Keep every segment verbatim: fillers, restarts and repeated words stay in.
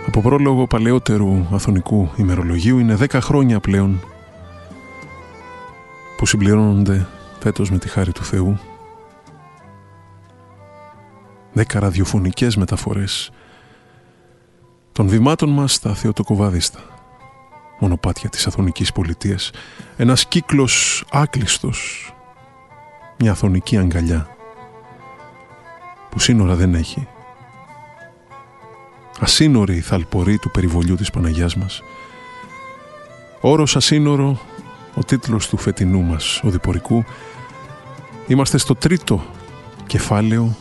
Από πρόλογο παλαιότερου αθωνικού ημερολογίου είναι δέκα χρόνια πλέον που συμπληρώνονται φέτος με τη χάρη του Θεού. Δέκα ραδιοφωνικές μεταφορές των βημάτων μας στα θεοτοκοβάδιστα μονοπάτια της αθωνικής πολιτείας. Ένας κύκλος άκλειστος, μια αθωνική αγκαλιά που σύνορα δεν έχει. Ασύνορη η θαλπορή του περιβολιού της Παναγιάς μας. Όρος ασύνορο, ο τίτλος του φετινού μας οδηπορικού. Είμαστε στο τρίτο κεφάλαιο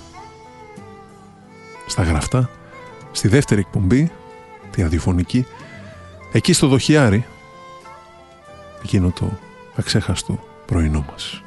στα γραφτά, στη δεύτερη εκπομπή, τη ραδιοφωνική, εκεί στο Δοχιάρι, εκείνο το αξέχαστο πρωινό μας.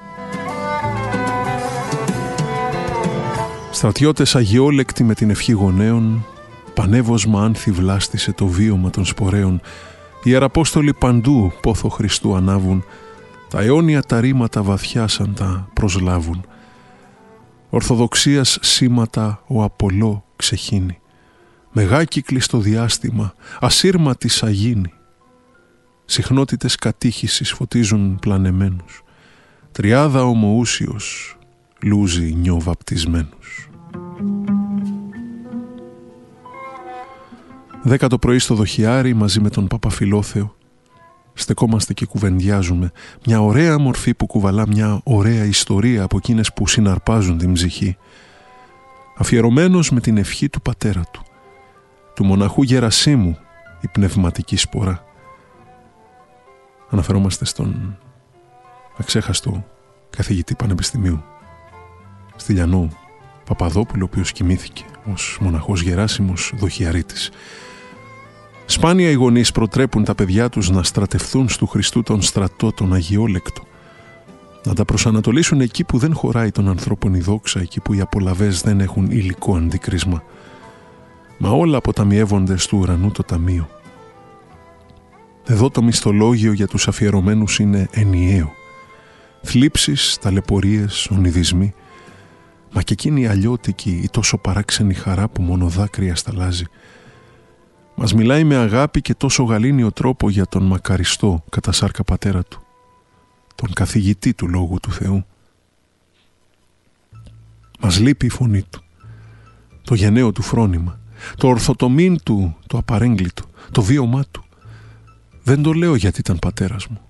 Στρατιώτες αγιόλεκτοι με την ευχή γονέων, πανεύωσμα άνθη βλάστησε το βίωμα των σπορέων, οι Ιεραπόστολοι παντού πόθο Χριστού ανάβουν, τα αιώνια τα ρήματα βαθιά σαν τα προσλάβουν. Ορθοδοξίας σήματα ο Απολό ξεχύνει, μεγάκυκλη στο διάστημα, ασύρματη σαγίνη. Συχνότητες κατήχησης φωτίζουν πλανεμένους, τριάδα ομοούσιος λούζει νιώ βαπτισμένους. Δέκα το πρωί στο Δοχιάρι μαζί με τον Παπαφιλόθεο στεκόμαστε και κουβεντιάζουμε μια ωραία μορφή που κουβαλά μια ωραία ιστορία από εκείνες που συναρπάζουν την ψυχή, αφιερωμένος με την ευχή του πατέρα του, του μοναχού Γερασίμου, η πνευματική σπορά. Αναφερόμαστε στον αξέχαστο καθηγητή πανεπιστημίου Στυλιανό Παπαδόπουλο, ο οποίος κοιμήθηκε ως μοναχός Γεράσιμος Δοχιαρίτης. Σπάνια οι γονείς προτρέπουν τα παιδιά τους να στρατευθούν στου Χριστού τον στρατό, τον αγιόλεκτο, να τα προσανατολίσουν εκεί που δεν χωράει των ανθρώπων η δόξα, εκεί που οι απολαβές δεν έχουν υλικό αντικρίσμα. Μα όλα αποταμιεύονται στου ουρανού το ταμείο. Εδώ το μισθολόγιο για τους αφιερωμένους είναι ενιαίο. Θλίψεις, ταλαιπωρίες, ονειδισμοί, μα και εκείνη η αλλιώτικη, η τόσο παράξενη χαρά που μόνο δάκρυα σταλάζει. Μας μιλάει με αγάπη και τόσο γαλήνιο τρόπο για τον μακαριστό κατά σάρκα πατέρα του, τον καθηγητή του Λόγου του Θεού. Μας λείπει η φωνή του, το γενναίο του φρόνημα, το ορθοτομήν του, το απαρέγκλητο, το βίωμά του. Δεν το λέω γιατί ήταν πατέρας μου.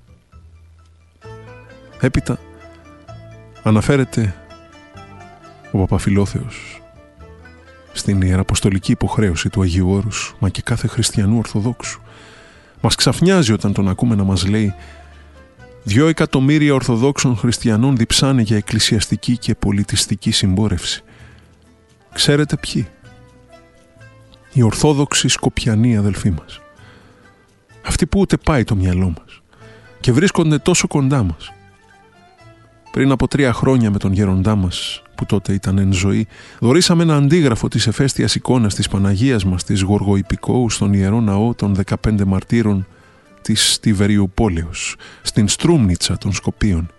Έπειτα αναφέρεται ο Παπαφιλόθεος στην ιεραποστολική υποχρέωση του Αγίου Όρους, μα και κάθε χριστιανού Ορθοδόξου. Μας ξαφνιάζει όταν τον ακούμε να μας λέει «Δυο εκατομμύρια Ορθοδόξων χριστιανών διψάνε για εκκλησιαστική και πολιτιστική συμπόρευση». Ξέρετε ποιοι? Οι Ορθόδοξοι Σκοπιανοί αδελφοί μας. Αυτοί που ούτε πάει το μυαλό μας και βρίσκονται τόσο κοντά μας. Πριν από τρία χρόνια με τον γέροντά μας, που τότε ήταν εν ζωή, δωρήσαμε ένα αντίγραφο της εφαίστειας εικόνας της Παναγίας μας της Γοργοϊππικόου στον Ιερό Ναό των δεκαπέντε Μαρτύρων της Τιβεριουπόλεως, στην Στρούμνιτσα των Σκοπίων.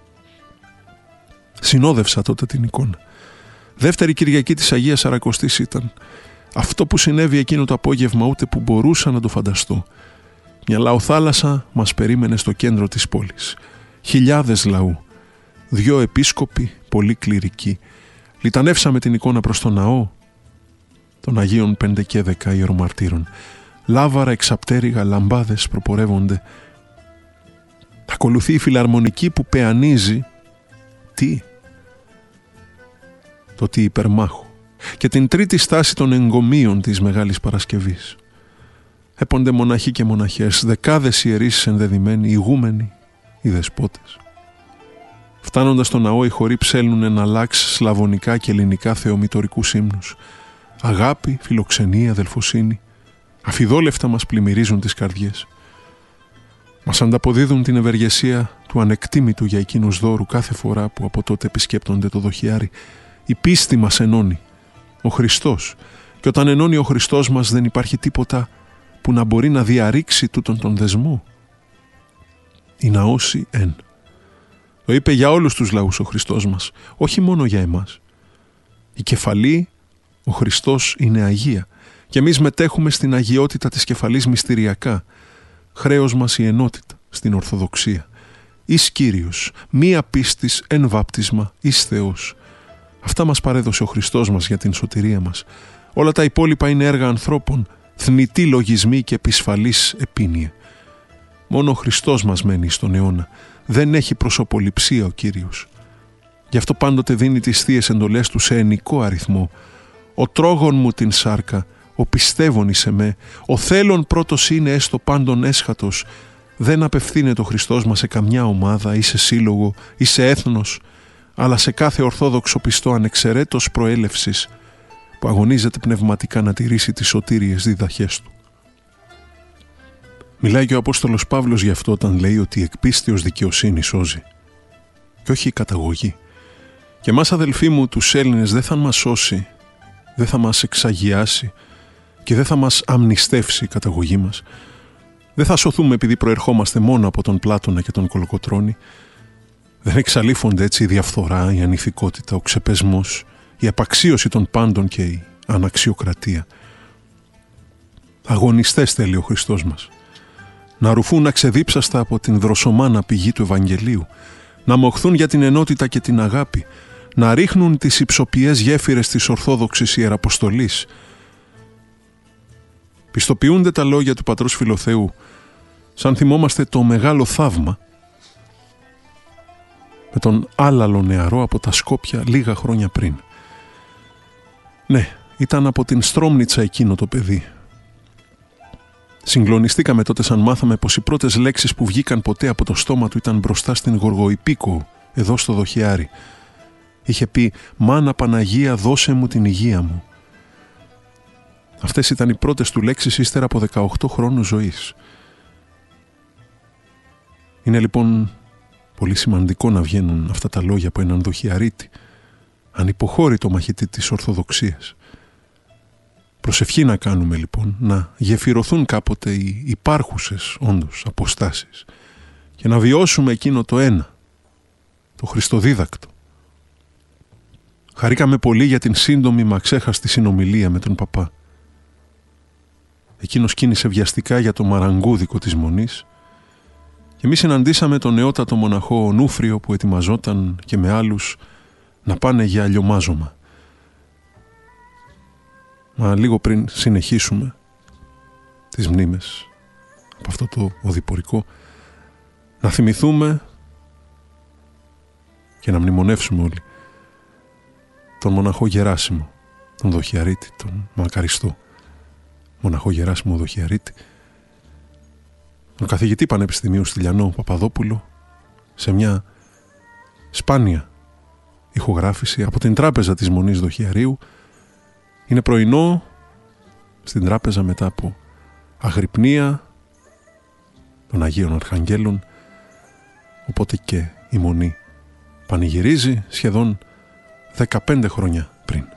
Συνόδευσα τότε την εικόνα. Δεύτερη Κυριακή της Αγίας Σαρακοστής ήταν. Αυτό που συνέβη εκείνο το απόγευμα ούτε που μπορούσα να το φανταστώ. Μια λαοθάλασσα μας περίμενε στο κέντρο της πόλης. Χιλιάδες λαού. Δυο επίσκοποι, πολύ κληρικοί. Λιτανεύσαμε την εικόνα προς τον ναό των Αγίων πέντε και δέκα ιερομαρτύρων. Λάβαρα, εξαπτέρυγα, λαμπάδες προπορεύονται. Ακολουθεί η φιλαρμονική που πεανίζει τι? Το τι υπερμάχο και την τρίτη στάση των εγκομείων της Μεγάλης Παρασκευής. Έπονται μοναχοί και μοναχές, δεκάδες ιερείς ενδεδειμένοι, ηγούμενοι, οι δεσπότες. Φτάνοντας στο ναό, οι χωροί ψέλνουν ένα λάξ σλαβωνικά και ελληνικά θεομητορικούς ύμνους. Αγάπη, φιλοξενία, αδελφοσύνη, αφιδόλευτα μας πλημμυρίζουν τις καρδιές. Μας ανταποδίδουν την ευεργεσία του ανεκτήμητου για εκείνους δώρου κάθε φορά που από τότε επισκέπτονται το Δοχιάρι. Η πίστη μας ενώνει, ο Χριστός. Και όταν ενώνει ο Χριστός μας δεν υπάρχει τίποτα που να μπορεί να διαρρήξει τούτον τον δεσμό. Η ναώση εν. Το είπε για όλους τους λαούς ο Χριστός μας, όχι μόνο για εμάς. Η κεφαλή, ο Χριστός, είναι Αγία και εμείς μετέχουμε στην αγιότητα της κεφαλής μυστηριακά. Χρέος μας η ενότητα στην Ορθοδοξία. Εις Κύριος, μία πίστης εν βάπτισμα, εις Θεός. Αυτά μας παρέδωσε ο Χριστός μας για την σωτηρία μας. Όλα τα υπόλοιπα είναι έργα ανθρώπων, θνητοί λογισμοί και επισφαλής επίνοια. Μόνο ο Χριστός μας μένει στον αιώνα. Δεν έχει προσωποληψία ο Κύριος. Γι' αυτό πάντοτε δίνει τις θείες εντολές του σε ενικό αριθμό. Ο τρόγων μου την σάρκα, ο πιστεύων εις εμέ, ο θέλων πρώτος είναι έστω πάντων έσχατος. Δεν απευθύνεται ο Χριστός μας σε καμιά ομάδα ή σε σύλλογο ή σε έθνος, αλλά σε κάθε ορθόδοξο πιστό ανεξαιρέτως προέλευσης που αγωνίζεται πνευματικά να τηρήσει τις σωτήριες διδαχές του. Μιλάει και ο Απόστολος Παύλος γι' αυτό όταν λέει ότι η εκπίστεως δικαιοσύνη σώζει και όχι η καταγωγή. Και εμάς, αδελφοί μου, τους Έλληνες, δεν θα μας σώσει, δεν θα μας εξαγιάσει και δεν θα μας αμνηστεύσει η καταγωγή μας. Δεν θα σωθούμε επειδή προερχόμαστε μόνο από τον Πλάτωνα και τον Κολοκοτρώνη. Δεν εξαλείφονται έτσι η διαφθορά, η ανηθικότητα, ο ξεπεσμός, η απαξίωση των πάντων και η αναξιοκρατία. Αγωνιστές θέλει ο Χριστός μας. Να ρουφούν αξεδίψαστα από την δροσομάνα πηγή του Ευαγγελίου, να μοχθούν για την ενότητα και την αγάπη, να ρίχνουν τις υψοποιές γέφυρες της Ορθόδοξης Ιεραποστολής. Πιστοποιούνται τα λόγια του πατρός Φιλοθεού, σαν θυμόμαστε το μεγάλο θαύμα με τον άλαλο νεαρό από τα Σκόπια λίγα χρόνια πριν. Ναι, ήταν από την Στρόμνιτσα εκείνο το παιδί. Συγκλονιστήκαμε τότε σαν μάθαμε πως οι πρώτες λέξεις που βγήκαν ποτέ από το στόμα του ήταν μπροστά στην Γοργοϊπίκο, εδώ στο Δοχιάρι. Είχε πει «Μάνα Παναγία, δώσε μου την υγεία μου». Αυτές ήταν οι πρώτες του λέξεις ύστερα από δεκαοκτώ χρόνους ζωής. Είναι λοιπόν πολύ σημαντικό να βγαίνουν αυτά τα λόγια από έναν Δοχιαρίτη, ανυποχώρητο μαχητή της Ορθοδοξίας. Προσευχή να κάνουμε λοιπόν, να γεφυρωθούν κάποτε οι υπάρχουσες όντως αποστάσεις και να βιώσουμε εκείνο το ένα, το Χριστοδίδακτο. Χαρήκαμε πολύ για την σύντομη μα ξέχαστη συνομιλία με τον παπά. Εκείνος κίνησε βιαστικά για το μαραγκούδικο της Μονής και εμείς συναντήσαμε τον νεότατο μοναχό Ονούφριο που ετοιμαζόταν και με άλλους να πάνε για αλλιομάζωμα. Μα λίγο πριν συνεχίσουμε τις μνήμες από αυτό το οδηπορικό, να θυμηθούμε και να μνημονεύσουμε όλοι τον μοναχό Γεράσιμο, τον Δοχιαρίτη, τον μακαριστό μοναχό Γεράσιμο Δοχιαρίτη, τον καθηγητή Πανεπιστημίου Στυλιανό Παπαδόπουλο, σε μια σπάνια ηχογράφηση από την τράπεζα της Μονής Δοχιαρίου. Είναι πρωινό στην τράπεζα μετά από αγρυπνία των Αγίων Αρχαγγέλων, οπότε και η Μονή πανηγυρίζει σχεδόν δεκαπέντε χρόνια πριν.